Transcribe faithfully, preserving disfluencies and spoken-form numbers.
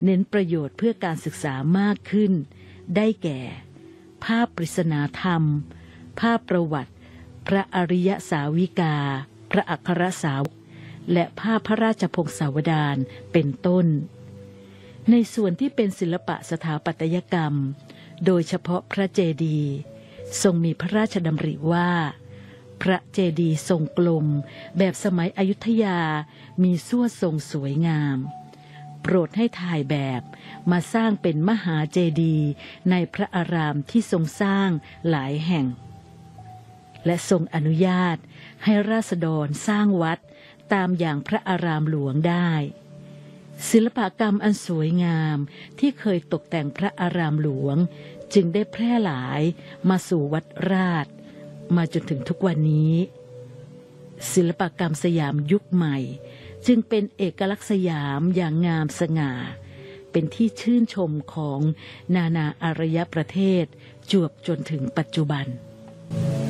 เน้นประโยชน์เพื่อการศึกษามากขึ้นได้แก่ ภาพปริศนาธรรมภาพประวัติพระอริยสาวิกาพระอัครสาวกและภาพพระราชพงศาวดารเป็นต้นในส่วนที่เป็นศิลปะสถาปัตยกรรมโดยเฉพาะพระเจดีย์ทรงมีพระราชดำริว่าพระเจดีย์ทรงกลมแบบสมัยอยุธยามีส่วทรงสวยงามโปรดให้ถ่ายแบบมาสร้างเป็นมหาเจดีย์ในพระอารามที่ทรงสร้างหลายแห่งและทรงอนุญาตให้ราษฎรสร้างวัดตามอย่างพระอารามหลวงได้ศิลปกรรมอันสวยงามที่เคยตกแต่งพระอารามหลวงจึงได้แพร่หลายมาสู่วัดราชมาจนถึงทุกวันนี้ศิลปกรรมสยามยุคใหม่จึงเป็นเอกลักษณ์สยามอย่างงามสง่าเป็นที่ชื่นชมของนานาอารยประเทศจวบจนถึงปัจจุบัน